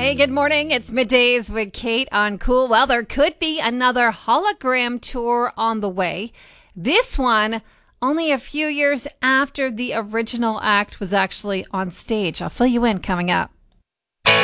Hey, good morning. It's Middays with Kate on Cool. Well, there could be another hologram tour on the way. This one only a few years after the original act was actually on stage. I'll fill you in coming up.